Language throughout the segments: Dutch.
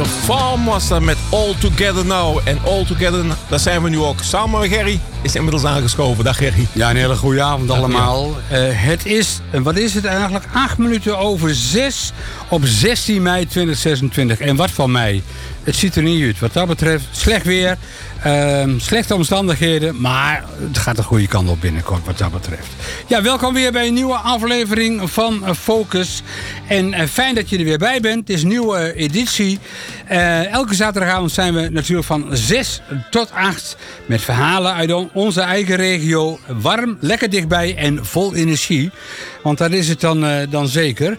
The Farm was er met All Together Now. En All Together, daar zijn we nu ook. Samen met Gerry is inmiddels aangeschoven. Dag Gerry. Ja, een hele goede avond allemaal. Het is, wat is het eigenlijk? 8 minuten over 6 op 16 mei 2026. En wat van mei? Het ziet er niet uit. Wat dat betreft, slecht weer. Slechte omstandigheden, maar het gaat de goede kant op binnenkort wat dat betreft. Ja, welkom weer bij een nieuwe aflevering van Focus. En fijn dat je er weer bij bent. Het is een nieuwe editie. Elke zaterdagavond zijn we natuurlijk van 6 tot 8 met verhalen uit onze eigen regio. Warm, lekker dichtbij en vol energie. Want dat is het dan zeker.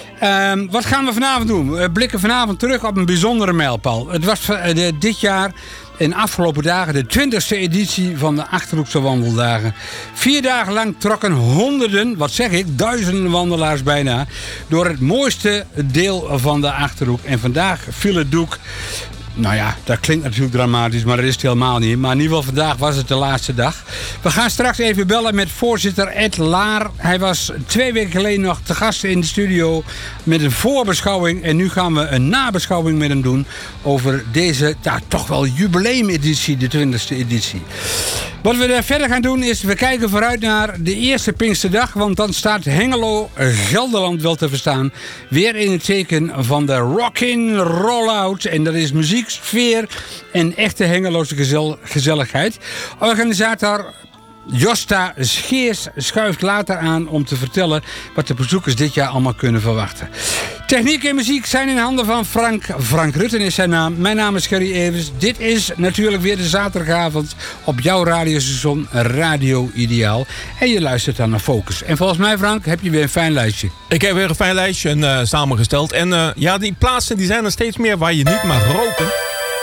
Wat gaan we vanavond doen? We blikken vanavond terug op een bijzondere mijlpaal. Het was dit jaar en afgelopen dagen de 20e editie van de Achterhoekse Wandeldagen. 4 dagen lang trokken honderden, wat zeg ik, duizenden wandelaars bijna door het mooiste deel van de Achterhoek. En vandaag viel het doek. Nou ja, dat klinkt natuurlijk dramatisch, maar dat is het helemaal niet. Maar in ieder geval vandaag was het de laatste dag. We gaan straks even bellen met voorzitter Ed Laar. Hij was 2 weken geleden nog te gast in de studio met een voorbeschouwing. En nu gaan we een nabeschouwing met hem doen over deze toch wel jubileumeditie, de 20e editie. Wat we daar verder gaan doen is, we kijken vooruit naar de eerste Pinksterdag. Want dan staat Hengelo Gelderland wel te verstaan. Weer in het teken van de Rockin' Rollout. En dat is muziek, sfeer en echte Hengeloze gezelligheid. Organisator Josta Scheers schuift later aan om te vertellen wat de bezoekers dit jaar allemaal kunnen verwachten. Techniek en muziek zijn in handen van Frank. Frank Rutten is zijn naam. Mijn naam is Gerry Evers. Dit is natuurlijk weer de zaterdagavond op jouw radiostation Radio Ideaal. En je luistert dan naar Focus. En volgens mij, Frank, heb je weer een fijn lijstje. Ik heb weer een fijn lijstje samengesteld. En die plaatsen die zijn er steeds meer waar je niet mag roken.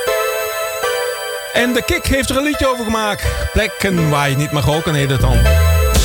En de Kik heeft er een liedje over gemaakt. Plekken waar je niet mag roken, heet het dan.